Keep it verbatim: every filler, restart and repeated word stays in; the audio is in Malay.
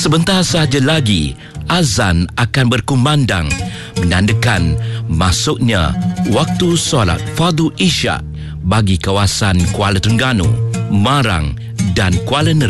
Sebentar sahaja lagi, azan akan berkumandang menandakan masuknya waktu solat fardu isyak bagi kawasan Kuala Terengganu, Marang dan Kuala Nerang.